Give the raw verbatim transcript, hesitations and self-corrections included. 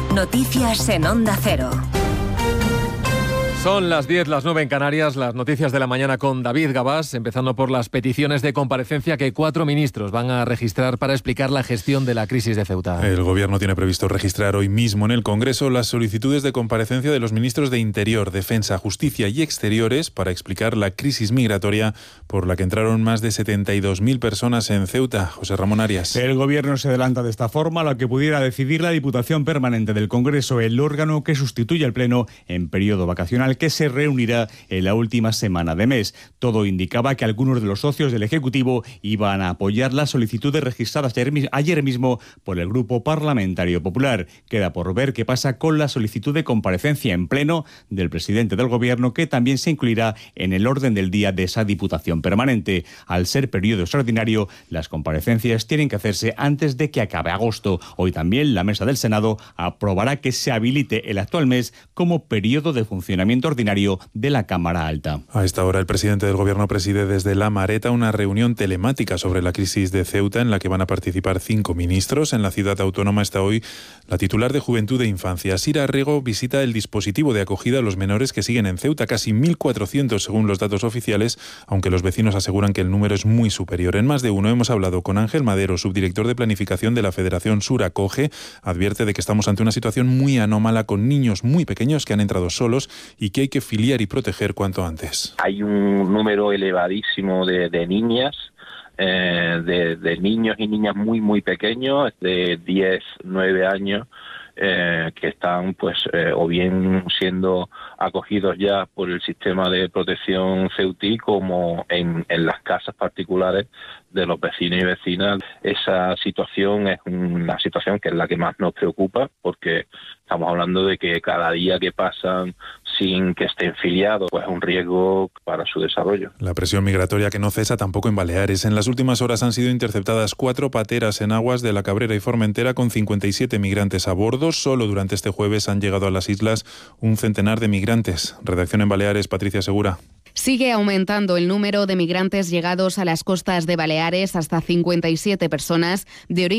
Noticias en Onda Cero. Son las diez, las nueve en Canarias, las noticias de la mañana con David Gabás, empezando por las peticiones de comparecencia que cuatro ministros van a registrar para explicar la gestión de la crisis de Ceuta. El Gobierno tiene previsto registrar hoy mismo en el Congreso las solicitudes de comparecencia de los ministros de Interior, Defensa, Justicia y Exteriores para explicar la crisis migratoria por la que entraron más de setenta y dos mil personas en Ceuta. José Ramón Arias. El Gobierno se adelanta de esta forma a lo que pudiera decidir la Diputación Permanente del Congreso, el órgano que sustituye al Pleno en periodo vacacional, que se reunirá en la última semana de mes. Todo indicaba que algunos de los socios del Ejecutivo iban a apoyar las solicitudes registradas ayer mismo por el Grupo Parlamentario Popular. Queda por ver qué pasa con la solicitud de comparecencia en Pleno del presidente del Gobierno, que también se incluirá en el orden del día de esa Diputación Permanente. Al ser periodo extraordinario, las comparecencias tienen que hacerse antes de que acabe agosto. Hoy también la Mesa del Senado aprobará que se habilite el actual mes como periodo de funcionamiento ordinario de la Cámara Alta. A esta hora el presidente del Gobierno preside desde La Mareta una reunión telemática sobre la crisis de Ceuta en la que van a participar cinco ministros. En la ciudad autónoma está hoy la titular de Juventud e Infancia. Sira Rego visita el dispositivo de acogida a los menores que siguen en Ceuta, casi mil cuatrocientos según los datos oficiales, aunque los vecinos aseguran que el número es muy superior. En más de uno hemos hablado con Ángel Madero, subdirector de planificación de la Federación Sur Acoge. Advierte de que estamos ante una situación muy anómala con niños muy pequeños que han entrado solos y que hay que filiar y proteger cuanto antes. Hay un número elevadísimo de, de niñas, eh, de, de niños y niñas muy muy pequeños, de diez, nueve años, eh, que están pues eh, o bien siendo acogidos ya por el sistema de protección ceutí como en, en las casas particulares de los vecinos y vecinas. Esa situación es una situación que es la que más nos preocupa, porque estamos hablando de que cada día que pasan sin que estén filiados, pues es un riesgo para su desarrollo. La presión migratoria que no cesa tampoco en Baleares. En las últimas horas han sido interceptadas cuatro pateras en aguas de la Cabrera y Formentera con cincuenta y siete migrantes a bordo. Solo durante este jueves han llegado a las islas un centenar de migrantes. Redacción en Baleares, Patricia Segura. Sigue aumentando el número de migrantes llegados a las costas de Baleares, hasta cincuenta y siete personas de origen